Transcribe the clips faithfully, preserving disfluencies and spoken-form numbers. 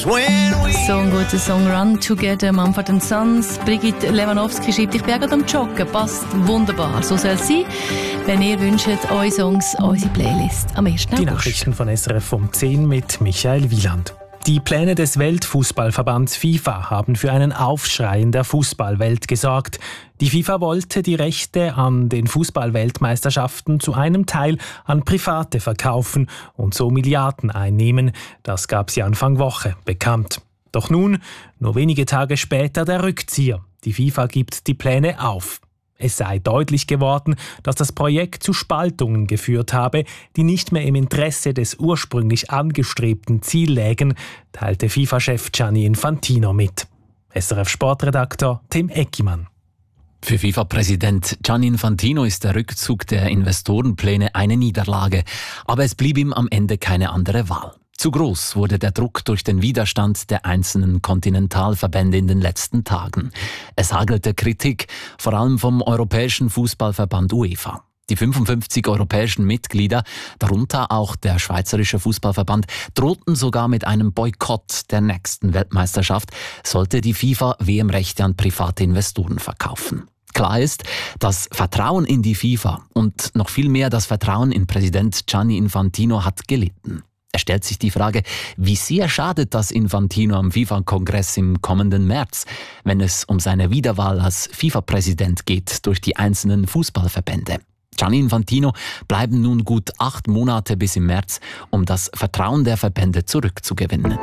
So ein guter Song Run Together, Mumford and Sons. Brigitte Lewanowski schreibt, ich bin gerade am Joggen. Passt wunderbar. So soll es sein. Wenn ihr wünscht, eure Songs, unsere Playlist am ersten August. Die Nachrichten von S R F um zehn mit Michael Wieland. Die Pläne des Weltfußballverbands FIFA haben für einen Aufschrei in der Fußballwelt gesorgt. Die FIFA wollte die Rechte an den Fußballweltmeisterschaften zu einem Teil an Private verkaufen und so Milliarden einnehmen. Das gab sie Anfang Woche bekannt. Doch nun, nur wenige Tage später, der Rückzieher. Die FIFA gibt die Pläne auf. Es sei deutlich geworden, dass das Projekt zu Spaltungen geführt habe, die nicht mehr im Interesse des ursprünglich angestrebten Ziels lägen, teilte FIFA-Chef Gianni Infantino mit. S R F-Sportredaktor Tim Eckimann. Für FIFA-Präsident Gianni Infantino ist der Rückzug der Investorenpläne eine Niederlage. Aber es blieb ihm am Ende keine andere Wahl. Zu groß wurde der Druck durch den Widerstand der einzelnen Kontinentalverbände in den letzten Tagen. Es hagelte Kritik, vor allem vom Europäischen Fußballverband UEFA. Die fünfundfünfzig europäischen Mitglieder, darunter auch der Schweizerische Fußballverband, drohten sogar mit einem Boykott der nächsten Weltmeisterschaft, sollte die FIFA W M-Rechte an private Investoren verkaufen. Klar ist, das Vertrauen in die FIFA und noch viel mehr das Vertrauen in Präsident Gianni Infantino hat gelitten. Es stellt sich die Frage, wie sehr schadet das Infantino am FIFA-Kongress im kommenden März, wenn es um seine Wiederwahl als FIFA-Präsident geht durch die einzelnen Fußballverbände. Gianni Infantino bleiben nun gut acht Monate bis im März, um das Vertrauen der Verbände zurückzugewinnen.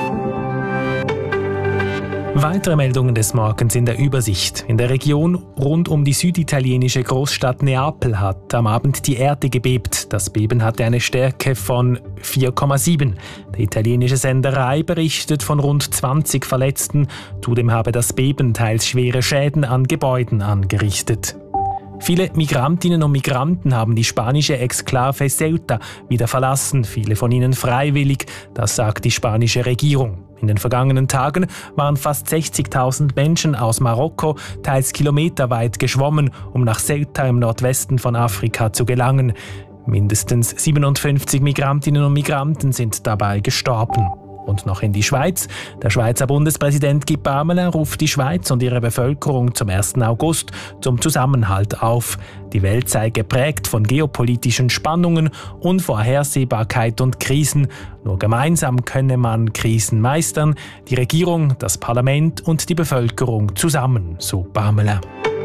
Weitere Meldungen des Morgens in der Übersicht. In der Region rund um die süditalienische Großstadt Neapel hat am Abend die Erde gebebt. Das Beben hatte eine Stärke von vier Komma sieben. Der italienische Sender Rai berichtet von rund zwanzig Verletzten. Zudem habe das Beben teils schwere Schäden an Gebäuden angerichtet. Viele Migrantinnen und Migranten haben die spanische Exklave Ceuta wieder verlassen, viele von ihnen freiwillig, das sagt die spanische Regierung. In den vergangenen Tagen waren fast sechzigtausend Menschen aus Marokko teils kilometerweit geschwommen, um nach Ceuta im Nordwesten von Afrika zu gelangen. Mindestens siebenundfünfzig Migrantinnen und Migranten sind dabei gestorben. Und noch in die Schweiz. Der Schweizer Bundespräsident Guy Parmelin ruft die Schweiz und ihre Bevölkerung zum ersten August zum Zusammenhalt auf. Die Welt sei geprägt von geopolitischen Spannungen, Unvorhersehbarkeit und Krisen. Nur gemeinsam könne man Krisen meistern. Die Regierung, das Parlament und die Bevölkerung zusammen, so Parmelin.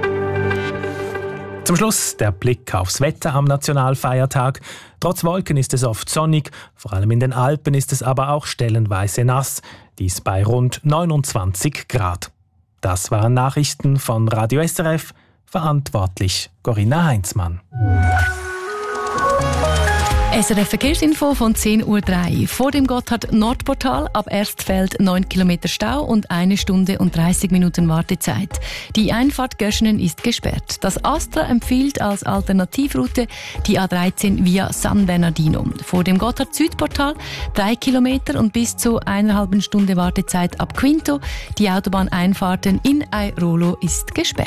Zum Schluss der Blick aufs Wetter am Nationalfeiertag. Trotz Wolken ist es oft sonnig, vor allem in den Alpen ist es aber auch stellenweise nass. Dies bei rund neunundzwanzig Grad. Das waren Nachrichten von Radio S R F, verantwortlich Corinna Heinzmann. S R F Verkehrsinfo von zehn Uhr drei. Vor dem Gotthard-Nordportal ab Erstfeld neun Kilometer Stau und eine Stunde und dreißig Minuten Wartezeit. Die Einfahrt Göschenen ist gesperrt. Das Astra empfiehlt als Alternativroute die A dreizehn via San Bernardino. Vor dem Gotthard-Südportal drei Kilometer und bis zu einer halben Stunde Wartezeit ab Quinto. Die Autobahneinfahrten in Airolo ist gesperrt.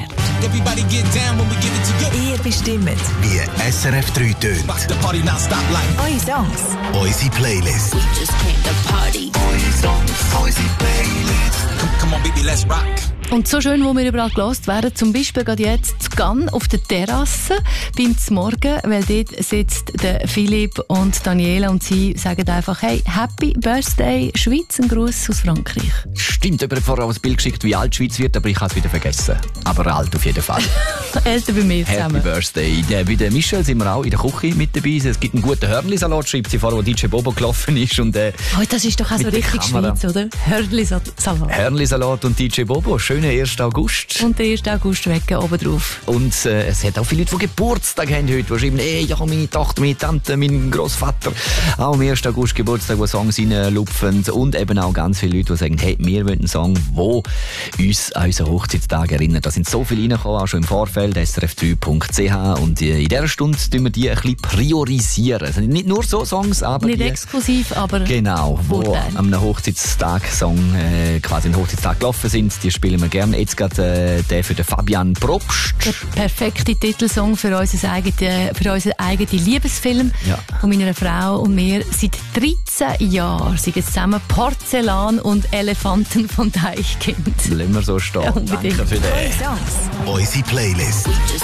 Ihr bestimmt, wie S R F drei tönt. eure Songs, Unsere Playlist. We just came to party. Unsere Songs, unsere Playlist. Come, come on, baby, let's rock. Und so schön, wo wir überall gelost werden, zum Beispiel gerade jetzt zu Cannes auf der Terrasse beim Zmorgen, weil dort sitzt der Philipp und Daniela und sie sagen einfach, hey, Happy Birthday Schweiz, ein Gruß aus Frankreich. Stimmt, jemand hat vorher auch ein Bild geschickt, wie alt die Schweiz wird, aber ich habe es wieder vergessen. Aber alt auf jeden Fall. Älter bei mir zusammen. Happy Birthday. Ja, bei der Michelle sind wir auch in der Küche mit dabei. Es gibt einen guten Hörnli-Salat, schreibt sie vorher, wo D J Bobo gelaufen ist. Und, äh, oh, das ist doch auch so richtig Kamera. Schweiz, oder? Hörnli-Salat. Hörnli-Salat und D J Bobo. Schönen ersten August. Und der erste August wecken oben drauf. Und äh, es hat auch viele Leute, die Geburtstag haben heute, die schreiben, ey, ja, meine Tochter, meine Tante, mein Großvater, auch am ersten August Geburtstag, wo Songs reinlupfen. Und eben auch ganz viele Leute, die sagen, hey, wir wollen einen Song, der uns an unseren Hochzeitstag erinnert. Da sind so viele reingekommen, auch schon im Vorfeld, s r f drei punkt c h. Und äh, in dieser Stunde tun wir die ein bisschen priorisieren. Also nicht nur so Songs, aber nicht die, exklusiv, aber genau, wo Vorteil. am Hochzeitstag Song äh, quasi am Hochzeitstag gelaufen sind, die spielen wir wir gerne. Jetzt gerade äh, der für den Fabian Probst. Der perfekte Titelsong für unseren eigenen, für unseren eigenen Liebesfilm Ja. von meiner Frau und mir. Seit dreizehn Jahren sind es zusammen Porzellan und Elefanten von Deichkind. Lassen wir so stehen. Ja, unbedingt. Danke für den. Songs. Unsere Playlist. Just